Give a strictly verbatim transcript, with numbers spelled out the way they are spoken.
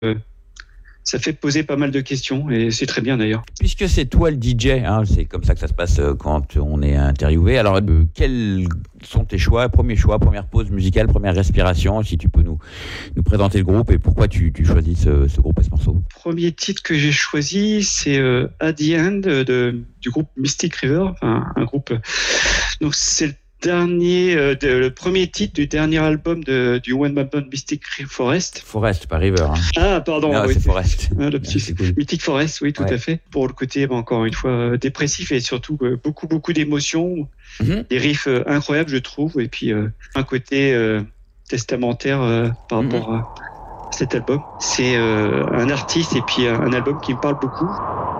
euh, ça fait poser pas mal de questions et c'est très bien d'ailleurs. Puisque c'est toi le D J, hein, c'est comme ça que ça se passe euh, quand on est interviewé. Alors, euh, quels sont tes choix, premiers choix, première pause musicale, première respiration, si tu peux nous, nous présenter le groupe et pourquoi tu, tu choisis ce, ce groupe et ce morceau. Premier titre que j'ai choisi, c'est euh, At the End de, du groupe Mystic River, enfin, un groupe. Donc c'est le dernier, euh, de, le premier titre du dernier album de, du One Man Band Mystic Forest. Forest, pas River. Hein. Ah, pardon. Non, oui, c'est Forest. Ah, le petit, c'est cool. Mythic Forest, oui, tout Ouais. à fait. Pour le côté, bah, encore une fois, euh, dépressif et surtout euh, beaucoup, beaucoup d'émotions. Mm-hmm. Des riffs euh, incroyables, je trouve. Et puis, euh, un côté euh, testamentaire euh, par rapport mm-hmm. à cet album. C'est euh, un artiste et puis un album qui me parle beaucoup.